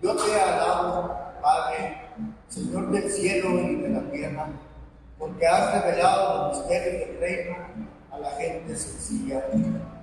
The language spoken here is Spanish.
Yo te alabo, Padre, Señor del cielo y de la tierra, porque has revelado los misterios del reino a la gente sencilla.